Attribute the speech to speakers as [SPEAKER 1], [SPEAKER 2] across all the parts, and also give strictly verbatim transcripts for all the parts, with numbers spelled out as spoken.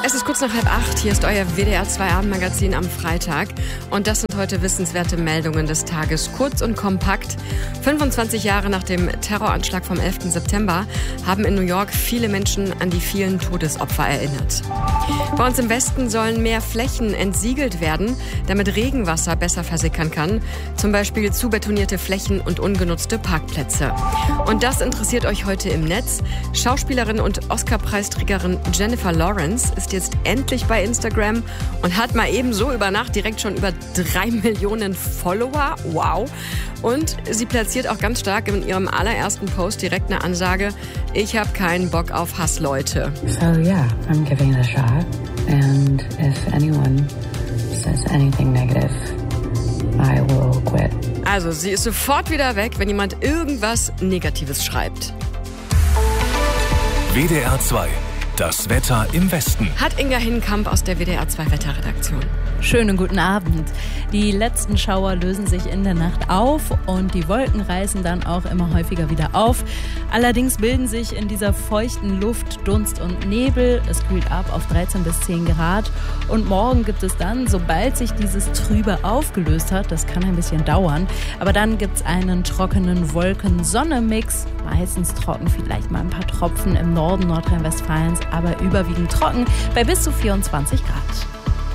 [SPEAKER 1] Es ist kurz nach halb acht, hier ist euer W D R zwei Abendmagazin am Freitag und das sind heute wissenswerte Meldungen des Tages. Kurz und kompakt. fünfundzwanzig Jahre nach dem Terroranschlag vom elften September haben in New York viele Menschen an die vielen Todesopfer erinnert. Bei uns im Westen sollen mehr Flächen entsiegelt werden, damit Regenwasser besser versickern kann. Zum Beispiel zubetonierte Flächen und ungenutzte Parkplätze. Und das interessiert euch heute im Netz. Schauspielerin und Oscar-Preisträgerin Jennifer Lawrence ist jetzt endlich bei Instagram und hat mal eben so über Nacht direkt schon über drei Millionen Follower. Wow. Und sie platziert auch ganz stark in ihrem allerersten Post direkt eine Ansage: Ich habe keinen Bock auf Hassleute.
[SPEAKER 2] So yeah, I'm giving it a shot. And if anyone says anything negative, I will quit.
[SPEAKER 1] Also sie ist sofort wieder weg, wenn jemand irgendwas Negatives schreibt.
[SPEAKER 3] W D R zwei. Das Wetter im Westen.
[SPEAKER 1] Hat Inga Hinkamp aus der W D R zwei Wetterredaktion.
[SPEAKER 4] Schönen guten Abend. Die letzten Schauer lösen sich in der Nacht auf und die Wolken reißen dann auch immer häufiger wieder auf. Allerdings bilden sich in dieser feuchten Luft Dunst und Nebel. Es kühlt ab auf dreizehn bis zehn Grad. Und morgen gibt es dann, sobald sich dieses Trübe aufgelöst hat, das kann ein bisschen dauern, aber dann gibt es einen trockenen Wolken-Sonne-Mix. Meistens trocken, vielleicht mal ein paar Tropfen im Norden Nordrhein-Westfalens, aber überwiegend trocken bei bis zu vierundzwanzig Grad.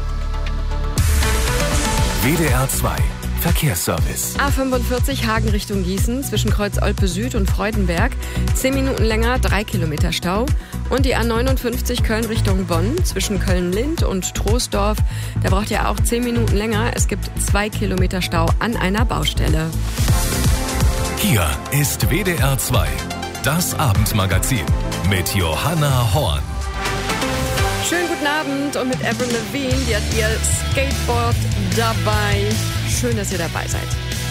[SPEAKER 3] W D R zwei Verkehrsservice.
[SPEAKER 1] A fünfundvierzig Hagen Richtung Gießen zwischen Kreuz Olpe Süd und Freudenberg. Zehn Minuten länger, drei Kilometer Stau. Und die A neunundfünfzig Köln Richtung Bonn zwischen Köln-Lind und Troisdorf. Da braucht ihr auch zehn Minuten länger. Es gibt zwei Kilometer Stau an einer Baustelle.
[SPEAKER 3] Hier ist W D R zwei, das Abendmagazin mit Johanna Horn.
[SPEAKER 1] Schönen guten Abend und mit Avril Lavigne, die hat ihr Skateboard dabei. Schön, dass ihr dabei seid.